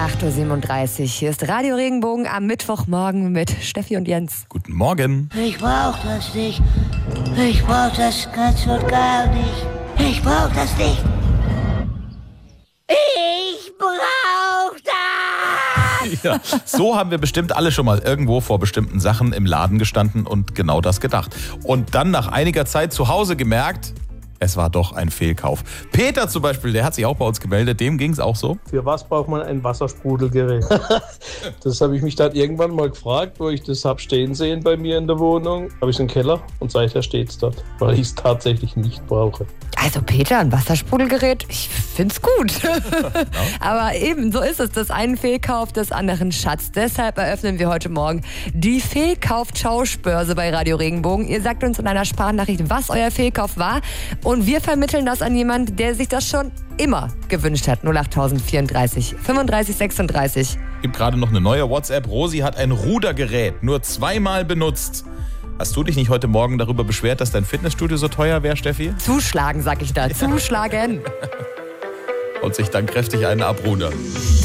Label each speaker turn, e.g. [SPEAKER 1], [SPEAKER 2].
[SPEAKER 1] 8:37 Uhr. Hier ist Radio Regenbogen am Mittwochmorgen mit Steffi und Jens.
[SPEAKER 2] Guten Morgen.
[SPEAKER 3] Ich brauch das nicht. Ich brauch das ganz und gar nicht. Ich brauch das nicht. Ich brauch das!
[SPEAKER 2] Ja, so haben wir bestimmt alle schon mal irgendwo vor bestimmten Sachen im Laden gestanden und genau das gedacht. Und dann nach einiger Zeit zu Hause gemerkt, es war doch ein Fehlkauf. Peter zum Beispiel, der hat sich auch bei uns gemeldet, dem ging es auch so.
[SPEAKER 4] Für was braucht man ein Wassersprudelgerät? Das habe ich mich dann irgendwann mal gefragt, wo ich das habe stehen sehen bei mir in der Wohnung. Habe ich es im Keller und seither steht es dort, weil ich es tatsächlich nicht brauche.
[SPEAKER 1] Also Peter, ein Wassersprudelgerät, ich find's gut. Aber eben, so ist es. Das einen Fehlkauf, des anderen Schatz. Deshalb eröffnen wir heute Morgen die Fehlkauf-Tauschbörse bei Radio Regenbogen. Ihr sagt uns in einer Sprachnachricht, was euer Fehlkauf war. Und wir vermitteln das an jemanden, der sich das schon immer gewünscht hat. 08034 35 36.
[SPEAKER 2] Gibt gerade noch eine neue WhatsApp. Rosi hat ein Rudergerät nur 2-mal benutzt. Hast du dich nicht heute Morgen darüber beschwert, dass dein Fitnessstudio so teuer wäre, Steffi?
[SPEAKER 1] Zuschlagen, sag ich da. Zuschlagen.
[SPEAKER 2] Und sich dann kräftig einen abrudern.